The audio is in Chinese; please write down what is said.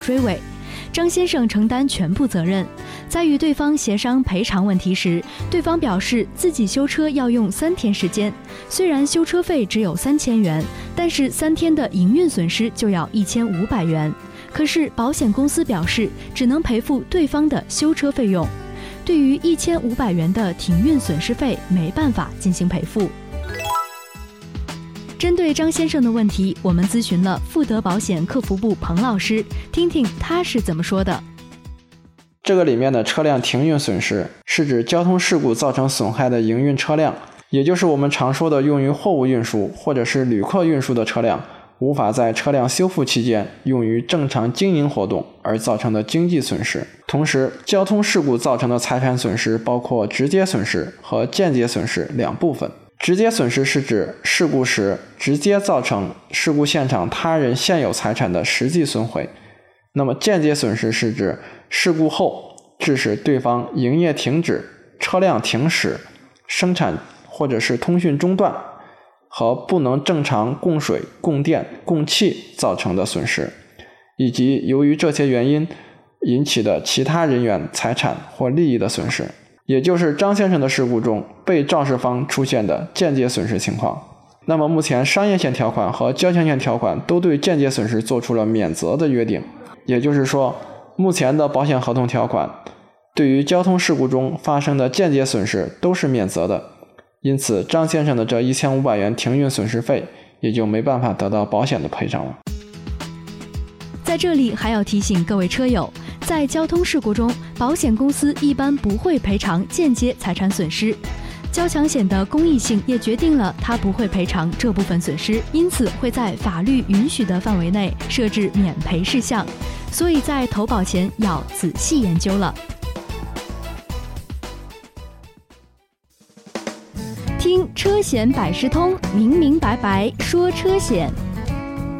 追尾，张先生承担全部责任。在与对方协商赔偿问题时，对方表示自己修车要用3天时间，虽然修车费只有3000元，但是3天的营运损失就要1500元。可是保险公司表示只能赔付对方的修车费用，对于1500元的停运损失费没办法进行赔付。针对张先生的问题，我们咨询了富德保险客服部彭老师，听听他是怎么说的。 这个里面的车辆停运损失是指交通事故造成损害的营运车辆，也就是我们常说的用于货物运输或者是旅客运输的车辆，无法在车辆修复期间用于正常经营活动而造成的经济损失。同时，交通事故造成的财产损失包括直接损失和间接损失2部分。直接损失是指事故时直接造成事故现场他人现有财产的实际损毁，那么间接损失是指事故后致使对方营业停止、车辆停驶、生产或者是通讯中断和不能正常供水、供电、供气造成的损失，以及由于这些原因引起的其他人员财产或利益的损失，也就是张先生的事故中被肇事方出现的间接损失情况。那么目前商业险条款和交强险条款都对间接损失做出了免责的约定，也就是说目前的保险合同条款对于交通事故中发生的间接损失都是免责的，因此张先生的这1500元停运损失费也就没办法得到保险的赔偿了。 在这里还要提醒各位车友，在交通事故中，保险公司一般不会赔偿间接财产损失，交强险的公益性也决定了它不会赔偿这部分损失，因此会在法律允许的范围内设置免赔事项，所以在投保前要仔细研究了。听车险百事通，明明白白说车险。